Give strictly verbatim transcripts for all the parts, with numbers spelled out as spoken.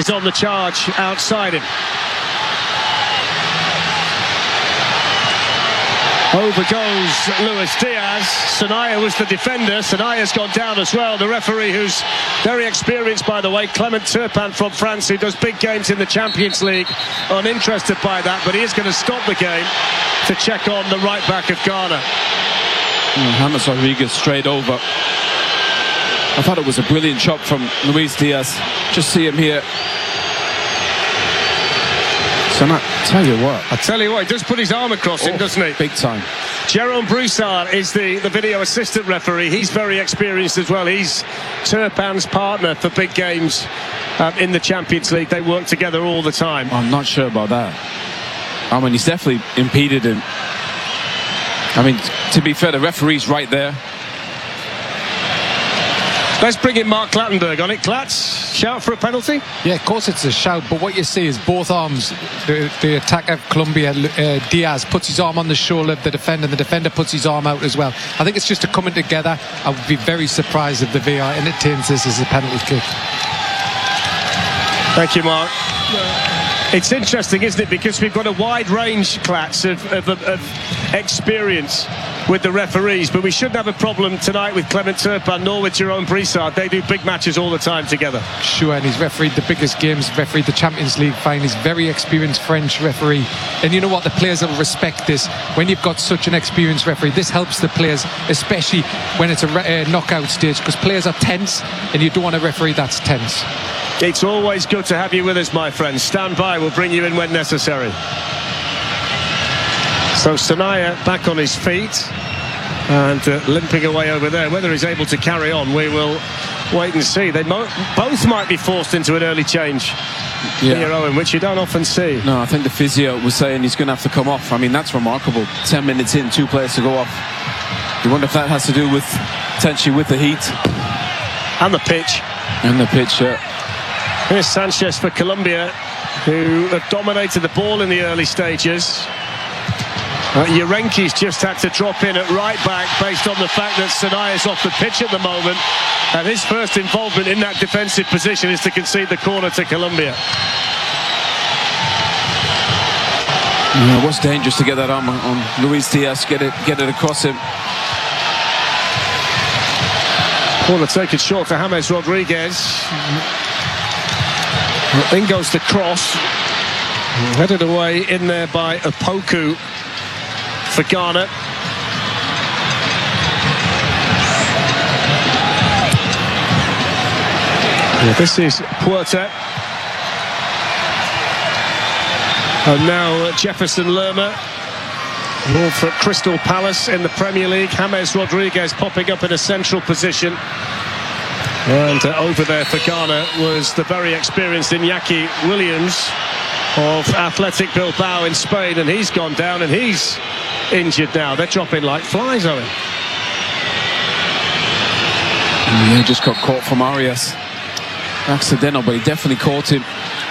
is on the charge outside him. Over goes Luis Diaz. Sanaya was the defender. Sanaya's gone down as well. The referee, who's very experienced, by the way, Clement Turpin from France, who does big games in the Champions League, uninterested by that, but he is going to stop the game to check on the right back of Ghana. Mm, James Rodriguez straight over. I thought it was a brilliant shot from Luis Diaz. Just see him here. So I tell you what. I tell you what, he does put his arm across oh, him, doesn't he? Big time. Jérôme Broussard is the, the video assistant referee. He's very experienced as well. He's Turpin's partner for big games um, in the Champions League. They work together all the time. I'm not sure about that. I mean, he's definitely impeded him. I mean, to be fair, the referee's right there. Let's bring in Mark Clattenburg on it. Clatts, shout for a penalty? Yeah, of course it's a shout, but what you see is both arms. The, the attacker of Colombia, uh, Diaz, puts his arm on the shoulder of the defender, and the defender puts his arm out as well. I think it's just a coming together. I would be very surprised if the V A R entertains this as a penalty kick. Thank you, Mark. It's interesting, isn't it? Because we've got a wide range, Clatts, of, of, of experience with the referees, but we shouldn't have a problem tonight with Clement Turpin nor with Jérôme Broussard. They do big matches all the time together. Sure, and he's refereed the biggest games, refereed the Champions League final. He's a very experienced French referee, and you know what, the players will respect this. When you've got such an experienced referee, this helps the players, especially when it's a uh, knockout stage, because players are tense and you don't want a referee that's tense. It's always good to have you with us, my friends. Stand by, we'll bring you in when necessary. So Sanaya back on his feet and uh, limping away over there. Whether he's able to carry on, we will wait and see. They mo both might be forced into an early change yeah. here, Owen, which you don't often see. No, I think the physio was saying he's going to have to come off. I mean, that's remarkable. Ten minutes in, two players to go off. You wonder if that has to do with potentially with the heat and the pitch. And the pitch, yeah. Here's Sanchez for Colombia, who have dominated the ball in the early stages. Uh, Urenqui's just had to drop in at right back based on the fact that Sanaya's off the pitch at the moment, and his first involvement in that defensive position is to concede the corner to Colombia. Yeah, it was dangerous to get that arm on Luis Diaz, get it, get it across him. Corner taken short for James Rodriguez. In goes the cross, headed away in there by Opoku for Ghana. Yeah, this is Puerta. And now Jefferson Lerma, all for Crystal Palace in the Premier League. James Rodriguez popping up in a central position. And uh, over there for Ghana was the very experienced Iñaki Williams of Athletic Bilbao in Spain, and he's gone down and he's injured now. They're dropping like flies, Owen. Yeah, he just got caught from Arias. Accidental, but he definitely caught him.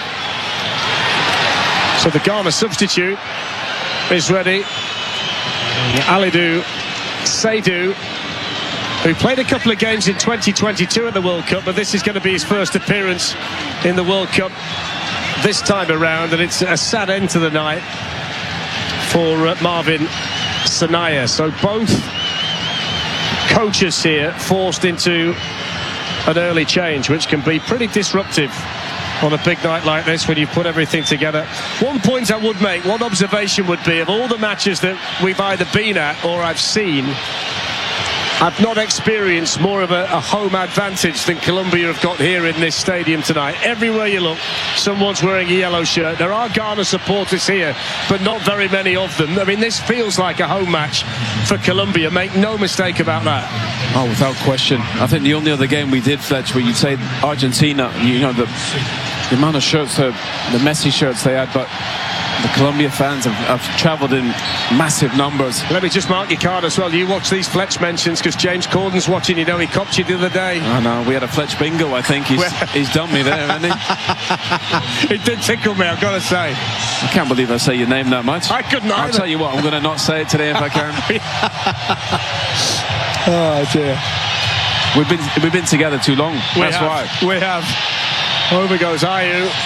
So the Ghana substitute is ready. Alidou Seydou, who played a couple of games in twenty twenty-two at the World Cup, but this is going to be his first appearance in the World Cup this time around, and it's a sad end to the night for uh, Marvin Sanaya. So both coaches here forced into an early change, which can be pretty disruptive on a big night like this when you put everything together. One point I would make, one observation would be, of all the matches that we've either been at or I've seen, I've not experienced more of a, a home advantage than Colombia have got here in this stadium tonight. Everywhere you look, someone's wearing a yellow shirt. There are Ghana supporters here, but not very many of them. I mean, this feels like a home match for Colombia. Make no mistake about that. Oh, without question. I think the only other game we did, Fletch, where you'd say Argentina, you know, the, the amount of shirts, the, the Messi shirts they had, but the Colombia fans have, have travelled in massive numbers. Let me just mark your card as well. You watch these Fletch mentions because James Corden's watching. You know, he copped you the other day. I know, we had a Fletch bingo, I think. He's, he's done me there, hasn't he? It did tickle me, I've got to say. I can't believe I say your name that much. I couldn't either. I'll tell you what, I'm going to not say it today if I can. Oh, dear. We've been, we've been together too long. We That's have. why. We have. Over goes Ayew.